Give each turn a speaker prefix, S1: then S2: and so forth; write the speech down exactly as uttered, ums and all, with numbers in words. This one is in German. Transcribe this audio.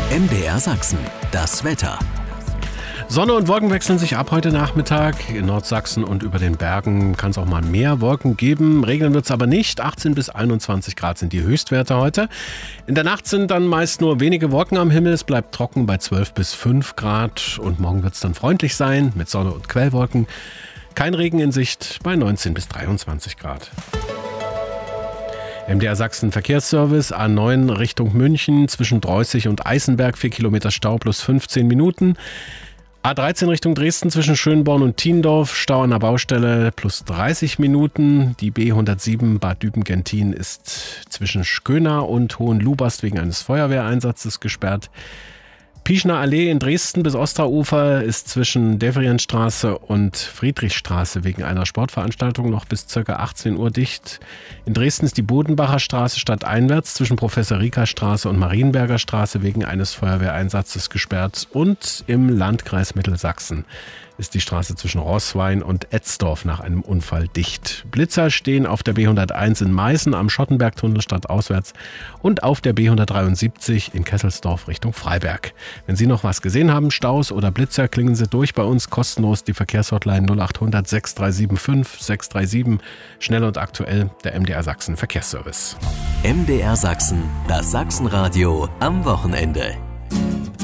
S1: M D R Sachsen, das Wetter.
S2: Sonne und Wolken wechseln sich ab heute Nachmittag. In Nordsachsen und über den Bergen kann es auch mal mehr Wolken geben. Regnen wird es aber nicht. achtzehn bis einundzwanzig Grad sind die Höchstwerte heute. In der Nacht sind dann meist nur wenige Wolken am Himmel. Es bleibt trocken bei zwölf bis fünf Grad. Und morgen wird es dann freundlich sein mit Sonne und Quellwolken. Kein Regen in Sicht bei neunzehn bis dreiundzwanzig Grad. M D R Sachsen Verkehrsservice A neun Richtung München zwischen Dreußig und Eisenberg, vier Kilometer Stau plus fünfzehn Minuten. A dreizehn Richtung Dresden zwischen Schönborn und Thiendorf, Stau an der Baustelle plus dreißig Minuten. Die B hundertsieben Bad Düben-Gentin ist zwischen Schköna und Hohenlubast wegen eines Feuerwehreinsatzes gesperrt. Pischner Allee in Dresden bis Osterufer ist zwischen Devrienstraße und Friedrichstraße wegen einer Sportveranstaltung noch bis ca. achtzehn Uhr dicht. In Dresden ist die Bodenbacher Straße stadteinwärts zwischen Professor-Rieker-Straße und Marienberger Straße wegen eines Feuerwehreinsatzes gesperrt. Und im Landkreis Mittelsachsen ist die Straße zwischen Roßwein und Etzdorf nach einem Unfall dicht. Blitzer stehen auf der B hunderteins in Meißen am Schottenbergtunnel stadtauswärts und auf der B hundertdreiundsiebzig in Kesselsdorf Richtung Freiberg. Wenn Sie noch was gesehen haben, Staus oder Blitzer, klingen Sie durch bei uns kostenlos die Verkehrshotline null acht hundert sechs drei sieben fünf sechs drei sieben. Schnell und aktuell der M D R Sachsen Verkehrsservice.
S1: M D R Sachsen, das Sachsenradio am Wochenende.